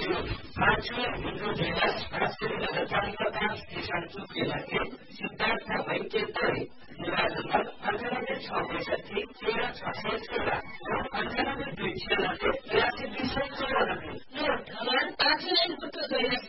थियो मान्छे हिन्दू ढेलास भाषी नगरपालिका 5 किसान चुक इलाके सिद्धार्थ भैके तरी मोबाइल नम्बर 98 6 13 98 2 96 यो 8294 नोट हमारे 5 लाइन पुत्र गैर